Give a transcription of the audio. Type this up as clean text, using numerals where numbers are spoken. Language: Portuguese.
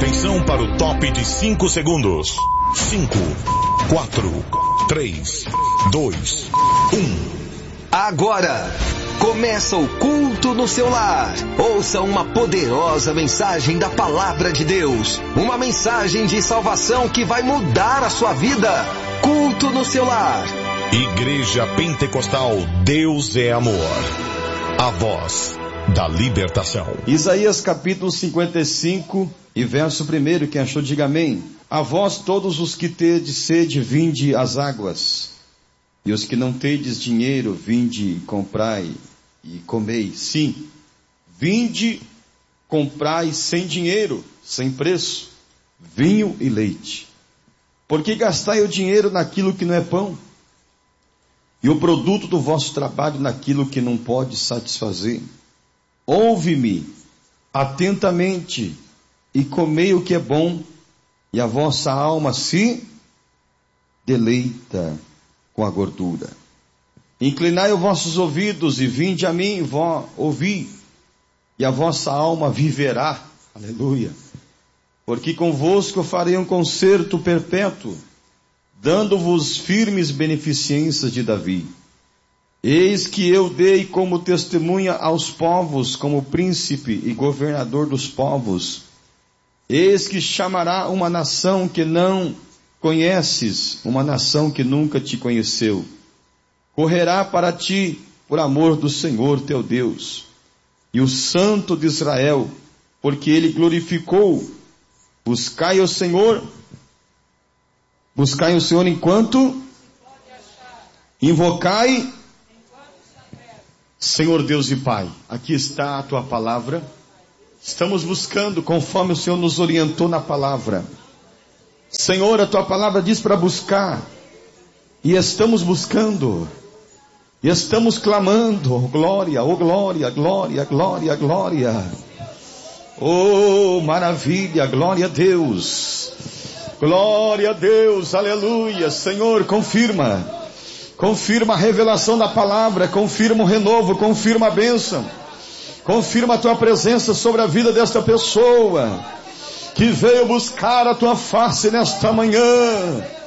Atenção para o top de 5 segundos. 5, 4, 3, 2, 1. Agora começa o culto no seu lar. Ouça uma poderosa mensagem da palavra de Deus. Uma mensagem de salvação que vai mudar a sua vida. Culto no seu lar. Igreja Pentecostal Deus é Amor. A voz da libertação. Isaías capítulo 55 e verso 1. Quem achou, diga amém. A vós todos os que tedes sede, vinde às águas. E os que não tedes dinheiro, vinde, comprai e comei. Sim, vinde, comprai sem dinheiro, sem preço, vinho e leite. Porque gastai o dinheiro naquilo que não é pão, e o produto do vosso trabalho naquilo que não pode satisfazer. Ouve-me atentamente e comei o que é bom, e a vossa alma se deleita com a gordura. Inclinai os vossos ouvidos e vinde a mim, ouvi, e a vossa alma viverá. Aleluia. Porque convosco farei um concerto perpétuo, dando-vos firmes beneficências de Davi. Eis que eu dei como testemunha aos povos, como príncipe e governador dos povos. Eis que chamará uma nação que não conheces, uma nação que nunca te conheceu. Correrá para ti por amor do Senhor teu Deus, e o Santo de Israel, porque ele glorificou. Buscai o Senhor enquanto invocai, Senhor Deus e Pai. Aqui está a tua palavra. Estamos buscando conforme o Senhor nos orientou na palavra. Senhor, a tua palavra diz para buscar, e estamos buscando, e estamos clamando, oh glória, oh glória, glória, glória, glória, oh maravilha, glória a Deus, aleluia. Senhor, confirma a revelação da palavra, confirma o renovo, confirma a bênção, confirma a tua presença sobre a vida desta pessoa que veio buscar a tua face nesta manhã.